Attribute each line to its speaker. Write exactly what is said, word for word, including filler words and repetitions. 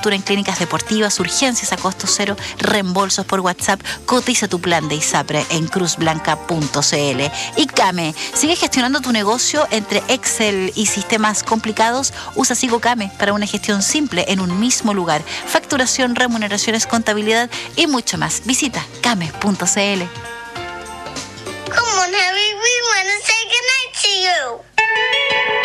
Speaker 1: cobertura en clínicas deportivas, urgencias a costo cero, reembolsos por WhatsApp. Cotiza tu plan de ISAPRE en cruz blanca punto c l. Y Came, sigue gestionando tu negocio entre Excel y sistemas complicados. Usa Sigo Came para una gestión simple en un mismo lugar. Facturación, remuneraciones, contabilidad y mucho más. Visita came punto c l.
Speaker 2: Come on, Harry, we want to say goodnight to you.